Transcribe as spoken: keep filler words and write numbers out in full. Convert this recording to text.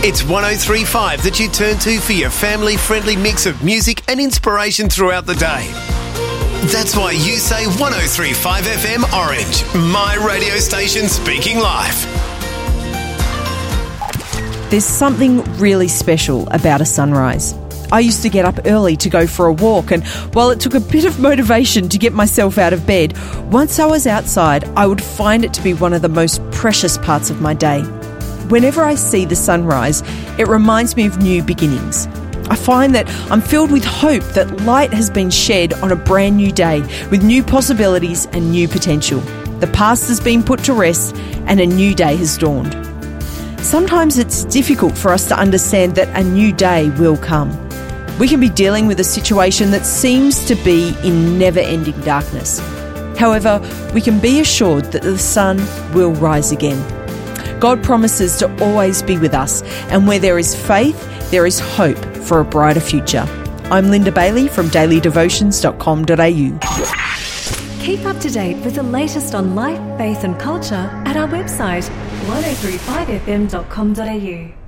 It's one oh three point five that you turn to for your family-friendly mix of music and inspiration throughout the day. That's why you say one oh three point five F M Orange, my radio station speaking life. There's something really special about a sunrise. I used to get up early to go for a walk, and while it took a bit of motivation to get myself out of bed, once I was outside, I would find it to be one of the most precious parts of my day. Whenever I see the sunrise, it reminds me of new beginnings. I find that I'm filled with hope that light has been shed on a brand new day with new possibilities and new potential. The past has been put to rest and a new day has dawned. Sometimes it's difficult for us to understand that a new day will come. We can be dealing with a situation that seems to be in never-ending darkness. However, we can be assured that the sun will rise again. God promises to always be with us, and where there is faith, there is hope for a brighter future. I'm Linda Bailey from daily devotions dot com dot a u. Keep up to date with the latest on life, faith and culture at our website one oh three five f m dot com dot a u.